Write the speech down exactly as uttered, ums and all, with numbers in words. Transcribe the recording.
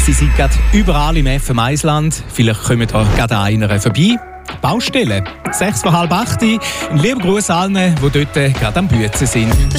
Sie sind gerade überall im F M eins-Land. Vielleicht kommen da gerade einer vorbei. Baustelle. Sechs vor halb acht. Ein lieber Gruß allen, die dort gerade am Bützen sind.